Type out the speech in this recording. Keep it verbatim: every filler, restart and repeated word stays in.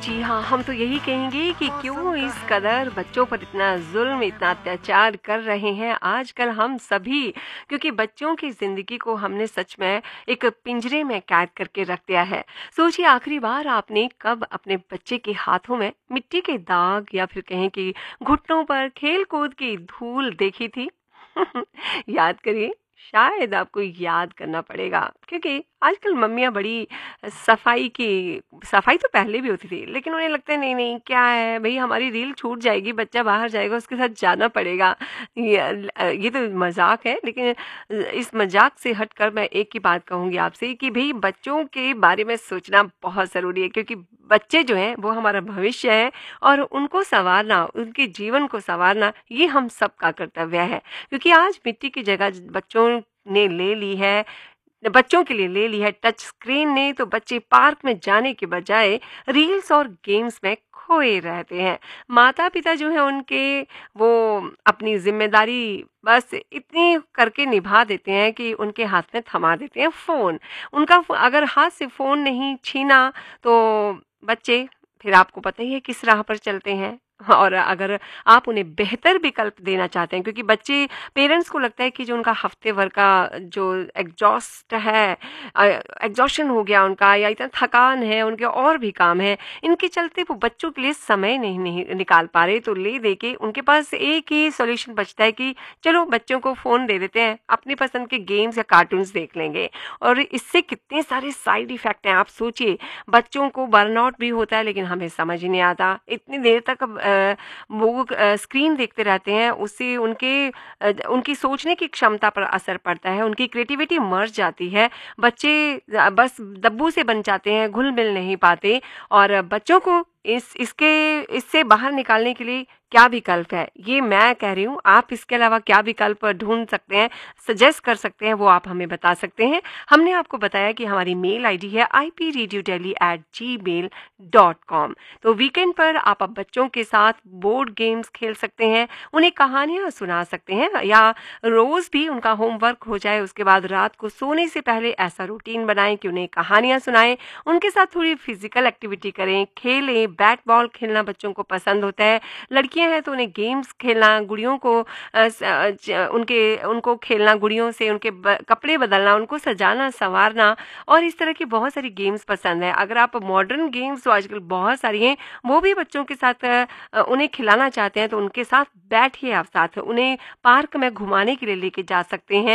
जी हाँ, हम तो यही कहेंगे कि क्यों इस कदर बच्चों पर इतना ज़ुल्म, इतना अत्याचार कर रहे हैं आजकल हम सभी, क्योंकि बच्चों की ज़िंदगी को हमने सच में एक पिंजरे में कैद करके रख दिया है। सोचिए आखिरी बार आपने कब अपने बच्चे के हाथों में मिट्टी के दाग या फिर कहें कि घुटनों पर खेल-कूद की धूल देखी थी? याद करिए, शायद आपको याद करना पड़ेगा क्योंकि आजकल मम्मियाँ बड़ी सफाई की सफाई तो पहले भी होती थी, लेकिन उन्हें लगता है नहीं, नहीं क्या है भई हमारी रील छूट जाएगी, बच्चा बाहर जाएगा उसके साथ जाना पड़ेगा। ये अ, ये तो मज़ाक है लेकिन अ, इस मज़ाक से हटकर मैं एक ही बात कहूँगी आपसे कि भई बच्चों के बारे में सोचना बहुत ज़रूरी है क्योंकि बच्चे जो हैं वो हमारा भविष्य है और उनको सँवारना, उनके जीवन को सँवारना ये हम सबका कर्तव्य है। क्योंकि आज मिट्टी की जगह बच्चों ने ले ली है बच्चों के लिए ले ली है टच स्क्रीन ने, तो बच्चे पार्क में जाने के बजाय रील्स और गेम्स में खोए रहते हैं। माता-पिता जो हैं उनके वो अपनी ज़िम्मेदारी बस इतनी करके निभा देते हैं कि उनके हाथ में थमा देते हैं फ़ोन। उनका फ़ अगर हाथ से फ़ोन नहीं छीना तो बच्चे फिर आपको पता ही है किस राह पर चलते हैं। और अगर आप उन्हें बेहतर विकल्प देना चाहते हैं क्योंकि बच्चे पेरेंट्स को लगता है कि जो उनका हफ्ते भर का जो एग्जॉस्ट है एग्जॉशन हो गया उनका या इतना थकान है उनके और भी काम है इनके चलते वो बच्चों के लिए समय नहीं, नहीं निकाल पा रहे तो ले दे के उनके पास एक ही सॉल्यूशन बचता है कि चलो बच्चों को फ़ोन दे देते हैं अपनी पसंद के गेम्स या कार्टून्स देख लेंगे और इससे कितने सारे साइड इफ़ेक्ट हैं आप सोचिए बच्चों को बर्नआउट भी होता है लेकिन हमें समझ ही नहीं आता इतनी देर तक अ, वो अ, स्क्रीन देखते रहते हैं उससे उनके अ, उनकी सोचने की क्षमता पर असर पड़ता है उनकी क्रिएटिविटी मर जाती है बच्चे अ, बस दब्बू से बन जाते हैं घुल मिल नहीं पाते और बच्चों को इस इसके इससे बाहर निकालने के लिए क्या विकल्प है ये मैं कह रही हूँ आप इसके अलावा क्या विकल्प ढूंढ सकते हैं सजेस्ट कर सकते हैं वो आप हमें बता सकते हैं हमने आपको बताया कि हमारी मेल आईडी है I P radio daily eight ji mail dot com तो वीकेंड पर आप अब बच्चों के साथ बोर्ड गेम्स खेल सकते हैं उन्हें कहानियाँ सुना सकते हैं या रोज़ भी उनका होमवर्क हो जाए उसके बाद रात को सोने से पहले ऐसा रूटीन बनाएं कि उन्हें कहानियाँ सुनाएं उनके साथ थोड़ी फिजिकल एक्टिविटी करें खेलें बैट बॉल खेलना बच्चों को पसंद होता है लड़कियां हैं तो उन्हें गेम्स खेलना गुड़ियों को अ, स- अ, ज- उनके उनको खेलना गुड़ियों से उनके ब, कपड़े बदलना उनको सजाना संवारना और इस तरह की बहुत सारी गेम्स पसंद है अगर आप मॉडर्न गेम्स तो आजकल बहुत सारी हैं वो भी बच्चों के साथ अ, उन्हें खिलाना चाहते हैं तो उनके साथ बैठिए आप साथ उन्हें पार्क में घुमाने के लिए लेके जा सकते हैं